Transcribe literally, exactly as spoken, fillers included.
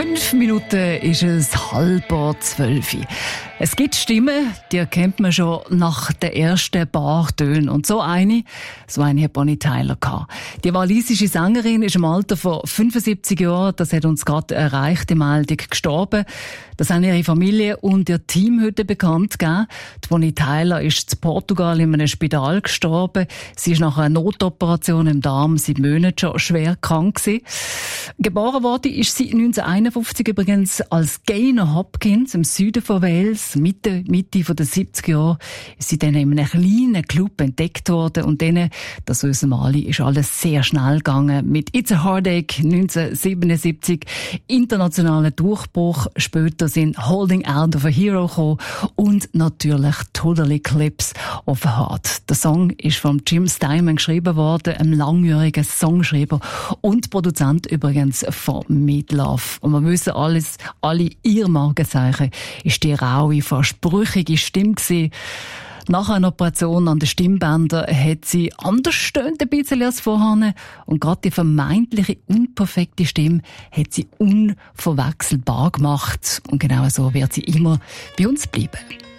Fünf Minuten ist es halb zwölf. Es gibt Stimmen, die erkennt man schon nach den ersten paar Tönen. Und so eine, so eine hat Bonnie Tyler gehabt. Die walisische Sängerin ist im Alter von fünfundsiebzig Jahren, das hat uns gerade erreicht, die Meldung, gestorben. Das haben ihre Familie und ihr Team heute bekannt gegeben. Die Bonnie Tyler ist in Portugal in einem Spital gestorben. Sie ist nach einer Notoperation im Darm seit Monaten schon schwer krank gewesen. Geboren worden ist sie neunzehnhunderteinundfünfzig übrigens als Gaynor Hopkins im Süden von Wales. Mitte, Mitte der siebziger Jahre ist sie dann in einem kleinen Club entdeckt worden und dann, das wissen wir alle, ist alles sehr schnell gegangen. Mit It's a Heartache neunzehnhundertsiebenundsiebzig, internationaler Durchbruch, später sind Holding Out of a Hero gekommen und natürlich Total Eclipse of a Heart. Der Song ist von Jim Steinman geschrieben worden, einem langjährigen Songschreiber und Produzent übrigens von Meat Love. Und wir wissen alles, alle ihr Markenzeichen ist die raue, versprüchige Stimme gewesen. Nach einer Operation an den Stimmbändern hat sie anders stöhnt ein bisschen als vorher. Und gerade die vermeintliche unperfekte Stimme hat sie unverwechselbar gemacht. Und genau so wird sie immer bei uns bleiben.